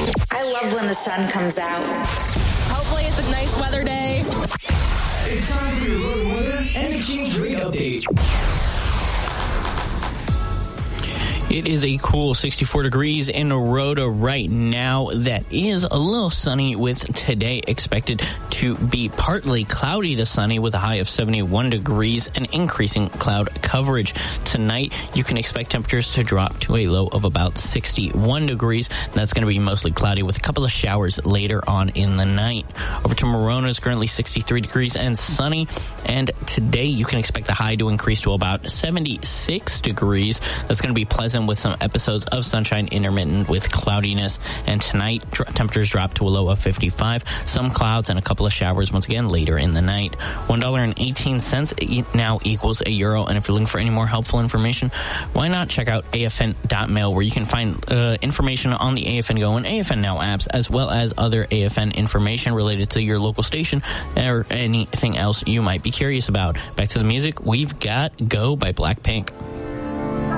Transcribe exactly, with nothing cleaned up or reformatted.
I love when the sun comes out. Hopefully it's a nice weather day. It's time for your road weather and exchange rate update. It is a cool sixty-four degrees in Rhoda right now. That is a little sunny, with today expected to be partly cloudy to sunny with a high of seventy-one degrees and increasing cloud coverage. Tonight, you can expect temperatures to drop to a low of about sixty-one degrees. That's going to be mostly cloudy with a couple of showers later on in the night. Over to Morona, is currently sixty-three degrees and sunny. And today, you can expect the high to increase to about seventy-six degrees. That's going to be pleasant with some episodes of sunshine intermittent with cloudiness. And tonight, dr- temperatures drop to a low of fifty-five. Some clouds and a couple of showers once again later in the night. one dollar and eighteen cents now equals a euro. And if you're looking for any more helpful information, why not check out A F N dot mail, where you can find uh, information on the A F N Go and A F N Now apps, as well as other A F N information related to your local station or anything else you might be curious about. Back to the music. We've got Go by Blackpink.